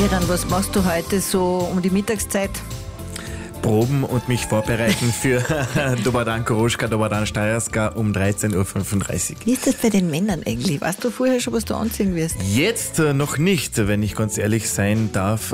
Miran, was machst du heute so um die Mittagszeit? Proben und mich vorbereiten für Dobar dan Koroschka, Dobar dan Steierska um 13.35 Uhr. Wie ist das bei den Männern eigentlich? Weißt du vorher schon, was du anziehen wirst? Jetzt noch nicht, wenn ich ganz ehrlich sein darf.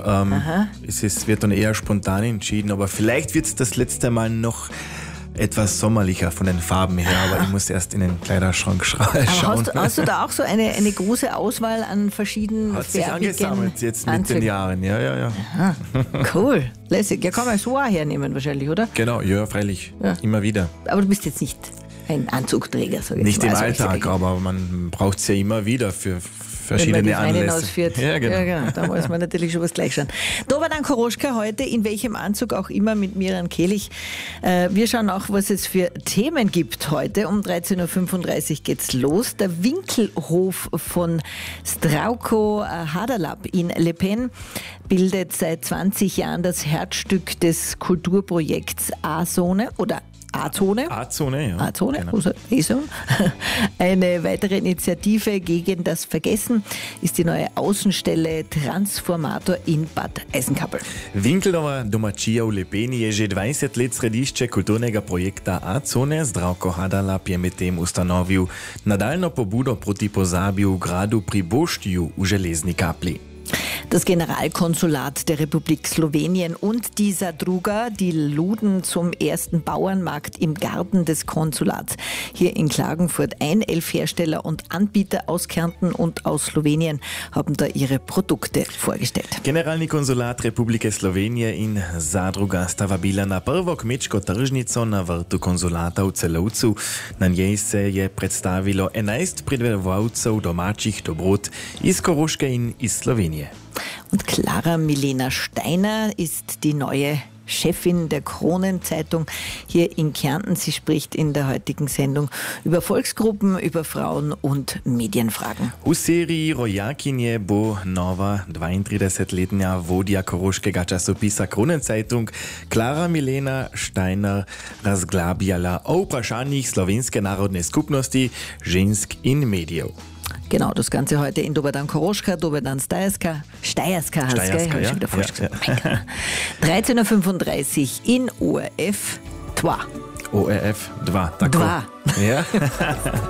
Es wird dann eher spontan entschieden, aber vielleicht wird es das letzte Mal noch etwas sommerlicher von den Farben her, aber ich muss erst in den Kleiderschrank schauen. Aber hast du da auch so eine große Auswahl an verschiedenen Hat sich angesammelt jetzt mit den Jahren, ja. Aha, cool, lässig. Ja, kann man so auch hernehmen wahrscheinlich, oder? Genau, ja, freilich, immer wieder. Aber du bist jetzt nicht ein Anzugträger, so jetzt Nicht mal, im also Alltag, aber man braucht es ja immer wieder für verschiedene Anlässe. Ausführt. Ja, genau. Ja, genau. Da muss man natürlich schon was gleich schauen. Dobar dan Koroschka heute, in welchem Anzug auch immer, mit Miran Kehlich. Wir schauen auch, was es für Themen gibt heute. Um 13.35 Uhr geht's los. Der Winkelhof von Zdravko Haderlap in Le Pen bildet seit 20 Jahren das Herzstück des Kulturprojekts A-Zone oder A-Zone. A-Zone, ja. A-Zone, Genau. also ESO. Eine weitere Initiative gegen das Vergessen ist die neue Außenstelle Transformator in Bad Eisenkappel. Winkelova domačija v Lepeni je že 20 let središče kulturnega projekta A-Zone. Zdravko Haderlap je medtem ustanovil nadaljno pobudo proti pozabi v gradu pri Boštiju v Železni Kapli. Das Generalkonsulat der Republik Slowenien und die Zadruga, die luden zum ersten Bauernmarkt im Garten des Konsulats hier in Klagenfurt ein. 11 Hersteller und Anbieter aus Kärnten und aus Slowenien haben da ihre Produkte vorgestellt. Generalni konzulat Republike Slovenije in Zadruga sta vabila na prvo kmečko tržnico na vrtu konzulata v Celovcu. Na njej se je predstavilo 11 pridelovalcev domačih dobrot iz Koroške in iz Slovenije. Und Clara Milena Steiner ist die neue Chefin der Kronenzeitung hier in Kärnten. Sie spricht in der heutigen Sendung über Volksgruppen, über Frauen und Medienfragen. V seriji Rojakinje bo nova 32-letna vodja koroškega časopisa Kronenzeitung Clara Milena Steiner razglabljala o vprašanjih slovenske narodne skupnosti, žensk in medijev. Genau, das Ganze heute in Dobar dan Koroschka, Dobar dan Steierska. Steierska heißt es, Steierska, ja. schon wieder falsch gesagt. 13.35 Uhr in ORF 2. ORF 2, tako. Dva. Ja.